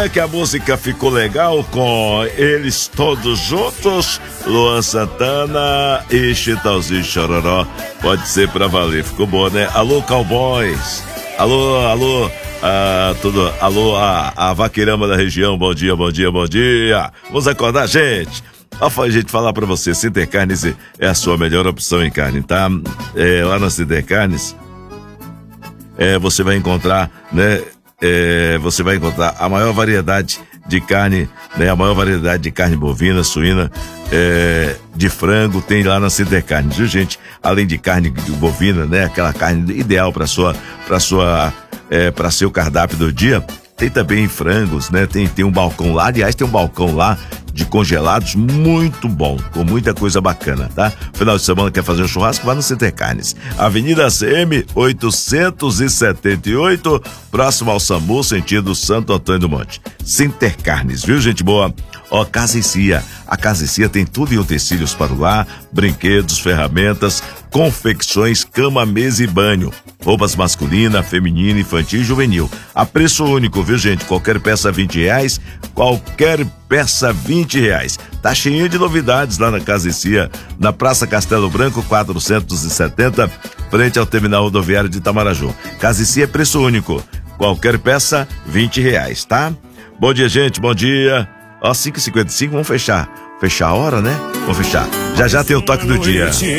que a música ficou legal com eles todos juntos? Luan Santana e Chitãozinho Chororó. Pode ser pra valer, ficou bom, né? Alô, cowboys. Alô, alô, a vaqueirama da região. Bom dia, bom dia, bom dia. Vamos acordar, gente. A gente falar pra você, Center Carnes é a sua melhor opção em carne, tá? Lá na Center Carnes, você vai encontrar, né? Você vai encontrar a maior variedade de carne, né? A maior variedade de carne bovina, suína, de frango, tem lá na Center Carnes, viu, gente? Além de carne bovina, né? Aquela carne ideal para seu cardápio do dia. Tem também frangos, né? Tem um balcão lá, aliás, tem um balcão lá de congelados muito bom, com muita coisa bacana, tá? Final de semana quer fazer um churrasco? Vá no Center Carnes, Avenida CM 878, próximo ao SAMU, sentido Santo Antônio do Monte. Center Carnes, viu, gente boa? Ó, Casa e Cia. A Casa e Cia tem tudo em utensílios para o lar, brinquedos, ferramentas, confecções, cama, mesa e banho. Roupas masculina, feminina, infantil e juvenil. A preço único, viu, gente? Qualquer peça R$20, qualquer peça R$20. Tá cheio de novidades lá na Casa e Cia, na Praça Castelo Branco 470, frente ao terminal rodoviário de Itamaraju. Casa e Cia é preço único. Qualquer peça R$20, tá? Bom dia, gente, bom dia. Ó, 5h55, vamos fechar a hora, né? Vamos fechar. Já tem o toque do dia.